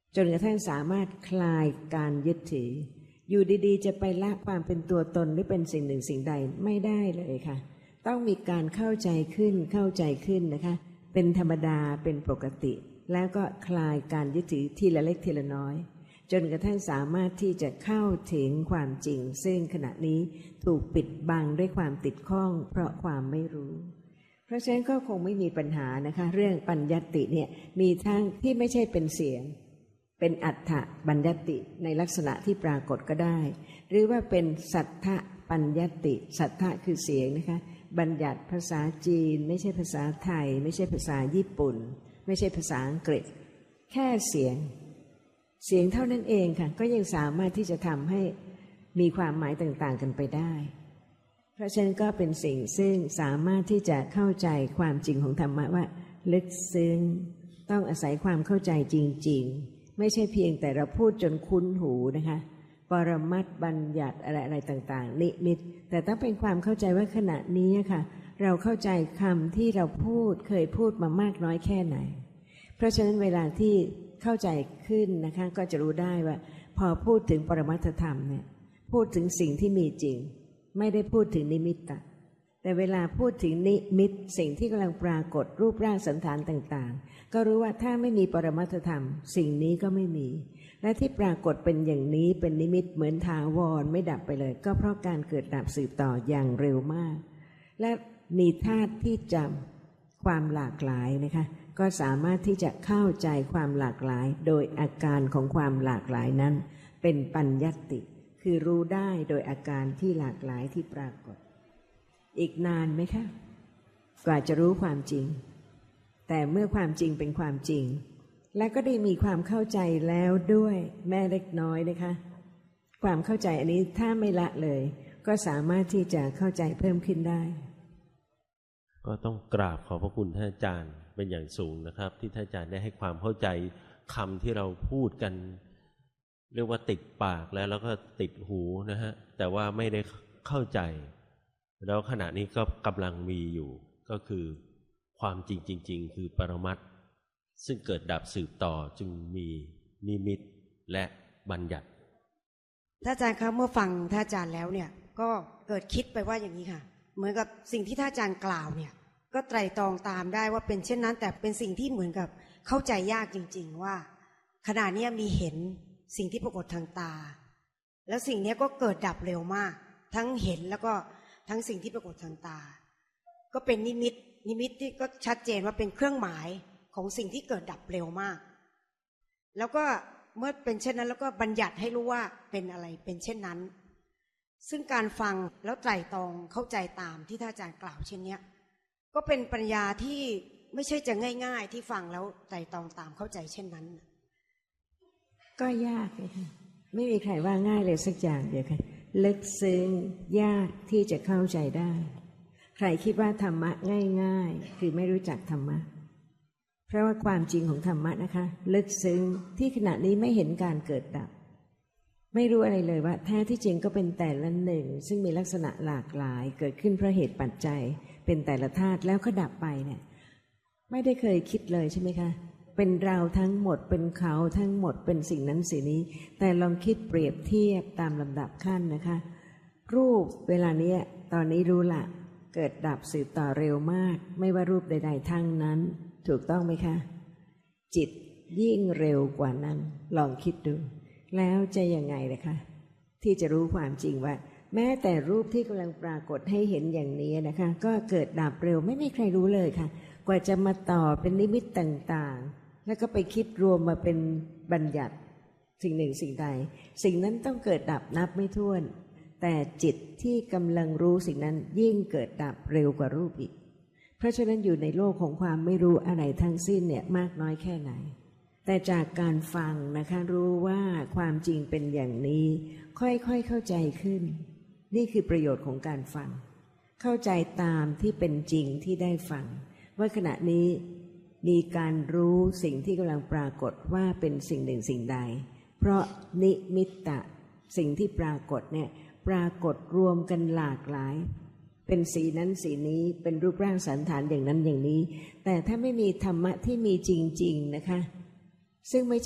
จนกระทั่งสามารถคลายการยึดถืออยู่ดีๆจะไปละความเป็นตัวตนหรือเป็นสิ่งหนึ่งสิ่งใดไม่ได้เลยค่ะต้องมีการเข้าใจขึ้นนะคะเป็นธรรมดาเป็นปกติแล้วก็คลายการยึดถือทีละเล็กทีละน้อยจนกระทั่งสามารถที่จะเข้าถึงความจริงซึ่งขณะนี้ถูกปิดบังด้วยความติดข้องเพราะความไม่รู้เพราะฉะนั้นก็คงไม่มีปัญหานะคะเรื่องปัญญัตติเนี่ยมีทั้งที่ไม่ใช่เป็นเสียงเป็นอัฏฐปัญญัตติในลักษณะที่ปรากฏก็ได้หรือว่าเป็นสัทธปัญญัตติสัทธะคือเสียงนะคะบัญญัติภาษาจีนไม่ใช่ภาษาไทยไม่ใช่ภาษาญี่ปุ่นไม่ใช่ภาษาอังกฤษแค่เสียงเท่านั้นเองค่ะก็ยังสามารถที่จะทำให้มีความหมายต่างๆกันไปได้เพราะฉะนั้นก็เป็นสิ่งซึ่งสามารถที่จะเข้าใจความจริงของธรรมะว่าลึกซึ้งต้องอาศัยความเข้าใจจริงๆไม่ใช่เพียงแต่เราพูดจนคุ้นหูนะคะปรมัตถ์บัญญัติอะไรต่างๆนิมิตแต่ต้องเป็นความเข้าใจว่าขณะนี้ค่ะเราเข้าใจคำที่เราเคยพูดมามากน้อยแค่ไหนเพราะฉะนั้นเวลาที่เข้าใจขึ้นนะคะก็จะรู้ได้ว่าพอพูดถึงปรมัตถธรรมเนี่ยพูดถึงสิ่งที่มีจริงไม่ได้พูดถึงนิมิตตะแต่เวลาพูดถึงนิมิตสิ่งที่กำลังปรากฏรูปร่างสันฐานต่างๆก็รู้ว่าถ้าไม่มีปรมัตถธรรมสิ่งนี้ก็ไม่มีและที่ปรากฏเป็นอย่างนี้เป็นนิมิตเหมือนถาวรไม่ดับไปเลยก็เพราะการเกิดดับสืบต่ออย่างเร็วมากและมีธาตุที่จำความหลากหลายนะคะก็สามารถที่จะเข้าใจความหลากหลายโดยอาการของความหลากหลายนั้นเป็นปัญญัตติคือรู้ได้โดยอาการที่หลากหลายที่ปรากฏอีกนานไหมคะกว่าจะรู้ความจริงแต่เมื่อความจริงเป็นความจริงและก็ได้มีความเข้าใจแล้วด้วยแม้เล็กน้อยนะคะความเข้าใจอันนี้ถ้าไม่ละเลยก็สามารถที่จะเข้าใจเพิ่มขึ้นได้ก็ต้องกราบขอบพระคุณท่านอาจารย์เป็นอย่างสูงนะครับที่ท่านอาจารย์ได้ให้ความเข้าใจคำที่เราพูดกันเรียกว่าติดปากแล้วก็ติดหูนะฮะแต่ว่าไม่ได้เข้าใจแล้วขณะนี้ก็กำลังมีอยู่ก็คือความจริงๆคือปรมัตถ์ซึ่งเกิดดับสืบต่อจึงมีนิมิตและบัญญัติท่านอาจารย์ครับเมื่อฟังท่านอาจารย์แล้วเนี่ยก็เกิดคิดไปว่าอย่างนี้ค่ะเหมือนกับสิ่งที่ท่านอาจารย์กล่าวเนี่ยก็ไตร่ตรองตามได้ว่าเป็นเช่นนั้นแต่เป็นสิ่งที่เหมือนกับเข้าใจยากจริงๆว่าขณะนี้มีเห็นสิ่งที่ปรากฏทางตาแล้วสิ่งนี้ก็เกิดดับเร็วมากทั้งเห็นแล้วก็ทั้งสิ่งที่ปรากฏทางตาก็เป็นนิมิตที่ก็ชัดเจนว่าเป็นเครื่องหมายของสิ่งที่เกิดดับเร็วมากแล้วก็เมื่อเป็นเช่นนั้นแล้วก็บัญญัติให้รู้ว่าเป็นอะไรเป็นเช่นนั้นซึ่งการฟังแล้วไตร่ตรองเข้าใจตามที่ท่านอาจารย์กล่าวเช่นนี้ก็เป็นปัญญาที่ไม่ใช่จะง่ายๆที่ฟังแล้วไตร่ตรองตามเข้าใจเช่นนั้นก็ยากเลยค่ะไม่มีใครว่าง่ายเลยสักอย่างเดียวค่ะลึกซึ้งยากที่จะเข้าใจได้ใครคิดว่าธรรมะง่ายๆคือไม่รู้จักธรรมะเพราะว่าความจริงของธรรมะนะคะลึกซึ้งที่ขณะนี้ไม่เห็นการเกิดดับไม่รู้อะไรเลยว่าแท้ที่จริงก็เป็นแต่ละหนึ่งซึ่งมีลักษณะหลากหลายเกิดขึ้นเพราะเหตุปัจจัยเป็นแต่ละธาตุแล้วก็ดับไปเนี่ยไม่ได้เคยคิดเลยใช่ไหมคะเป็นเราทั้งหมดเป็นเขาทั้งหมดเป็นสิ่งนั้นสิ่งนี้แต่ลองคิดเปรียบเทียบตามลำดับขั้นนะคะรูปเวลานี้ตอนนี้รู้ละเกิดดับสืบต่อเร็วมากไม่ว่ารูปใดๆทั้งนั้นถูกต้องไหมคะจิตยิ่งเร็วกว่านั้นลองคิดดูแล้วจะยังไงล่ะคะที่จะรู้ความจริงว่าแม้แต่รูปที่กำลังปรากฏให้เห็นอย่างนี้นะคะก็เกิดดับเร็วไม่มีใครรู้เลยค่ะกว่าจะมาต่อเป็นนิมิตต่างๆแล้วก็ไปคิดรวมมาเป็นบัญญัติสิ่งหนึ่งสิ่งใดสิ่งนั้นต้องเกิดดับนับไม่ถ้วนแต่จิตที่กำลังรู้สิ่งนั้นยิ่งเกิดดับเร็วกว่ารูปอีกเพราะฉะนั้นอยู่ในโลกของความไม่รู้อะไรทั้งสิ้นเนี่ยมากน้อยแค่ไหนแต่จากการฟังนะคะรู้ว่าความจริงเป็นอย่างนี้ค่อยๆเข้าใจขึ้นนี่คือประโยชน์ของการฟังเข้าใจตามที่เป็นจริงที่ได้ฟังว่าขณะนี้มีการรู้สิ่งที่กำลังปรากฏว่าเป็นสิ่งหนึ่งสิ่งใดเพราะนิมิตตะสิ่งที่ปรากฏเนี่ยปรากฏรวมกันหลากหลายเป็นสีนั้นสีนี้เป็นรูปร่างสันฐานอย่างนั้นอย่างนี้แต่ถ้าไม่มีธรรมะที่มีจริงๆนะคะซึ่งไม่